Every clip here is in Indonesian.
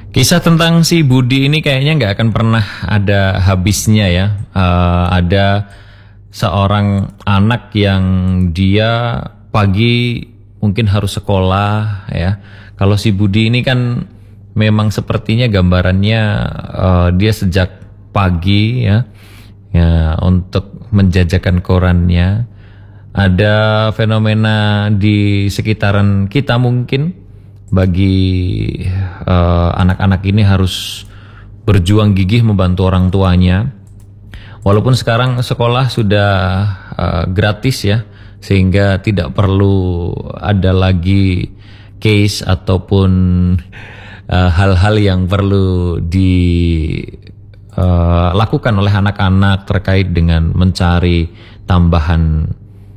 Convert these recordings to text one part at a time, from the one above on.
Kisah tentang si Budi ini kayaknya nggak akan pernah ada habisnya ya. Ada seorang anak yang dia pagi mungkin harus sekolah ya. Kalau si Budi ini kan memang sepertinya gambarannya dia sejak pagi ya untuk menjajakan korannya. Ada fenomena di sekitaran kita mungkin. Bagi anak-anak ini harus berjuang gigih membantu orang tuanya. Walaupun sekarang sekolah sudah gratis ya, sehingga tidak perlu ada lagi case ataupun hal-hal yang perlu dilakukan oleh anak-anak terkait dengan mencari tambahan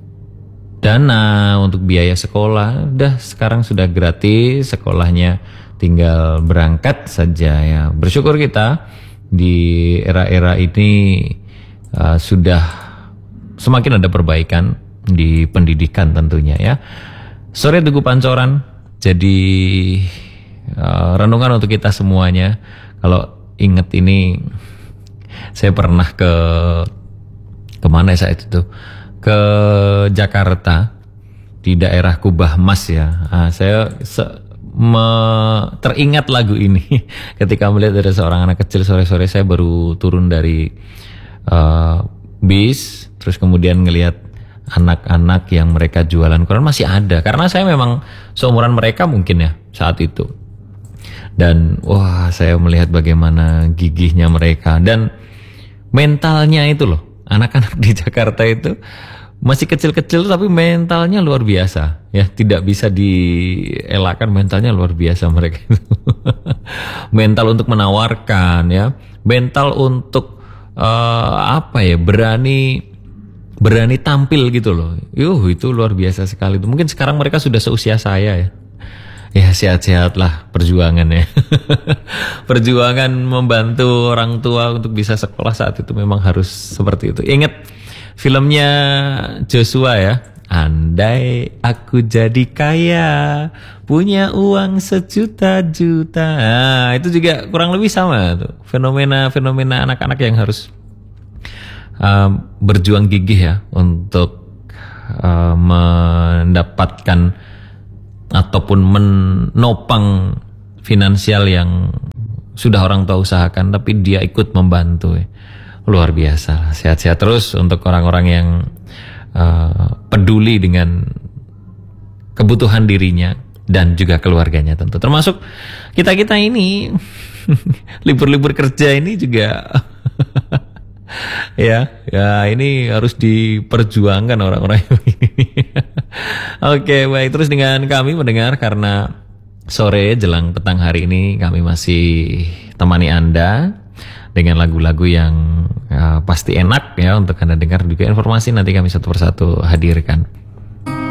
dana untuk biaya sekolah. Udah sekarang sudah gratis, sekolahnya tinggal berangkat saja ya. Bersyukur kita di era-era ini sudah semakin ada perbaikan di pendidikan tentunya ya. Sore Tugu Pancoran jadi renungan untuk kita semuanya. Kalau inget ini, saya pernah kemana saat itu? Ke Jakarta di daerah Kubah Mas ya. Saya teringat lagu ini ketika melihat ada seorang anak kecil sore-sore. Saya baru turun dari bis, terus kemudian ngelihat anak-anak yang mereka jualan koran masih ada, karena saya memang seumuran mereka mungkin ya saat itu. Dan wah, saya melihat bagaimana gigihnya mereka dan mentalnya itu loh. Anak-anak di Jakarta itu masih kecil-kecil tapi mentalnya luar biasa ya, tidak bisa dielakkan, mentalnya luar biasa mereka itu. Mental untuk menawarkan ya, mental untuk berani tampil gitu loh. Itu luar biasa sekali. Mungkin sekarang mereka sudah seusia saya ya. Ya sehat-sehat lah perjuangannya. Perjuangan membantu orang tua untuk bisa sekolah saat itu memang harus seperti itu. Ingat filmnya Joshua ya. Andai aku jadi kaya, punya uang sejuta-juta. Nah, itu juga kurang lebih sama tuh. Fenomena anak-anak yang harus berjuang gigih ya untuk mendapatkan ataupun menopang finansial yang sudah orang tua usahakan, tapi dia ikut membantu. Luar biasa. Sehat-sehat terus untuk orang-orang yang peduli dengan kebutuhan dirinya dan juga keluarganya tentu. Termasuk kita-kita ini libur-libur kerja ini juga ya ini harus diperjuangkan orang-orang ini. Oke, baik, terus dengan kami mendengar, karena sore jelang petang hari ini kami masih temani Anda dengan lagu-lagu yang pasti enak ya untuk Anda dengar, juga informasi nanti kami satu persatu hadirkan.